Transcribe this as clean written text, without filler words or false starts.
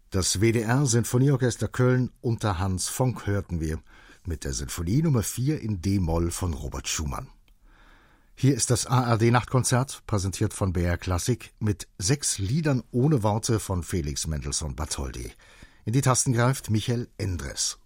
Das WDR-Sinfonieorchester Köln unter Hans Fonck hörten wir mit der Sinfonie Nummer 4 in D-Moll von Robert Schumann. Hier ist das ARD-Nachtkonzert, präsentiert von BR Klassik, mit 6 Liedern ohne Worte von Felix Mendelssohn Bartholdy. In die Tasten greift Michael Endres.